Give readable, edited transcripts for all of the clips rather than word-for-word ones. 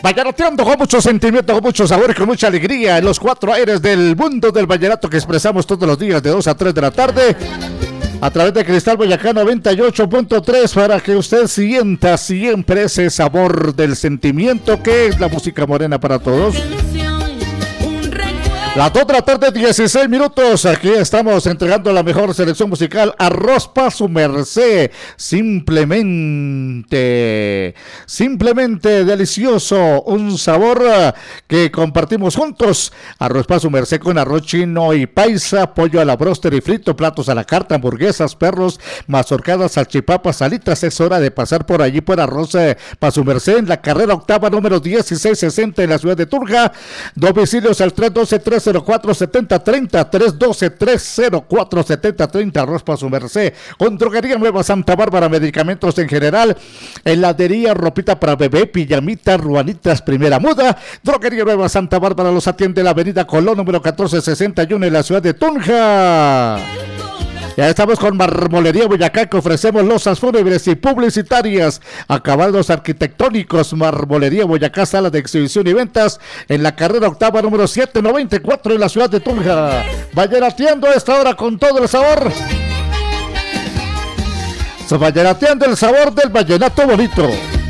Vallenateando con mucho sentimiento, con mucho sabor y con mucha alegría en los cuatro aires del mundo del vallenato que expresamos todos los días de 2 a 3 de la tarde a través de Cristal Boyacá 98.3 para que usted sienta siempre ese sabor del sentimiento que es la música morena para todos. Las 2 de la tarde, 16 minutos. Aquí estamos entregando la mejor selección musical. Arroz pa' su merced. Simplemente delicioso. Un sabor que compartimos juntos. Arroz pa' su merced con arroz chino y paisa, pollo a la bróster y frito, platos a la carta, hamburguesas, perros, mazorcadas, salchipapas, salitas. Es hora de pasar por allí por Arroz pa' su merced en la carrera octava número 1660 en la ciudad de Tunja. Domicilios al 312-304-7030, 312-304-7030, Arroz pa' su merced. Con Droguería Nueva Santa Bárbara, medicamentos en general, heladería, ropita para bebé, pijamitas, ruanitas, primera muda. Droguería Nueva Santa Bárbara los atiende en la avenida Colón, número 1461 en la ciudad de Tunja. Ya estamos con Marmolería Boyacá, que ofrecemos losas fúnebres y publicitarias, acabados arquitectónicos. Marmolería Boyacá, sala de exhibición y ventas en la carrera octava número 794 en la ciudad de Tunja. Vallenateando a esta hora con todo el sabor. Vallenateando el sabor del vallenato bonito.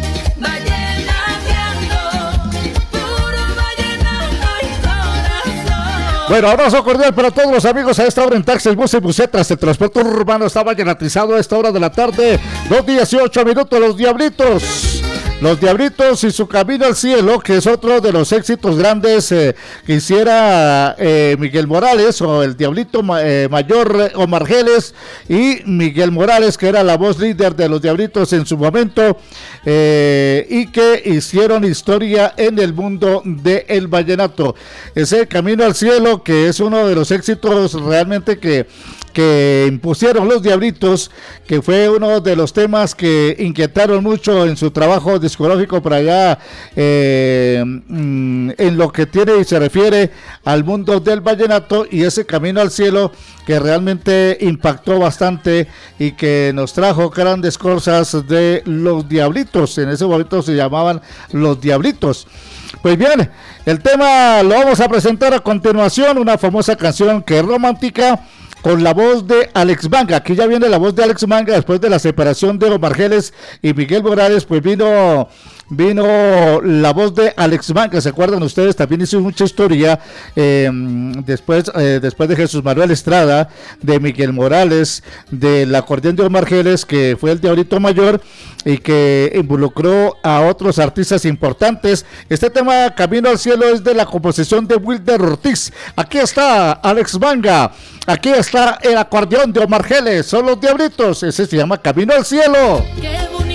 Bueno, abrazo cordial para todos los amigos a esta hora en taxis, buses y busetas. El transporte urbano está vallenatizado a esta hora de la tarde. 2:18 minutos, Los Diablitos. Los Diablitos y su Camino al Cielo, que es otro de los éxitos grandes que hiciera Miguel Morales, o el Diablito Mayor Omar Geles, y Miguel Morales, que era la voz líder de Los Diablitos en su momento, y que hicieron historia en el mundo del vallenato. Ese Camino al Cielo, que es uno de los éxitos realmente que impusieron Los Diablitos, que fue uno de los temas que inquietaron mucho en su trabajo discográfico para allá, en lo que tiene y se refiere al mundo del vallenato, y ese Camino al Cielo que realmente impactó bastante y que nos trajo grandes cosas de Los Diablitos. En ese momento se llamaban Los Diablitos. Pues bien, el tema lo vamos a presentar a continuación, una famosa canción que es romántica, con la voz de Alex Manga. Aquí ya viene la voz de Alex Manga después de la separación de Omar Geles y Miguel Morales, pues vino la voz de Alex Manga. ¿Se acuerdan ustedes? También hizo mucha historia después de Jesús Manuel Estrada, de Miguel Morales, del acordeón de Omar Geles, que fue el Diablito Mayor y que involucró a otros artistas importantes. Este tema, Camino al Cielo, es de la composición de Wilder Ortiz. Aquí está Alex Manga, aquí está el acordeón de Omar Geles, son Los Diablitos. Ese se llama Camino al Cielo.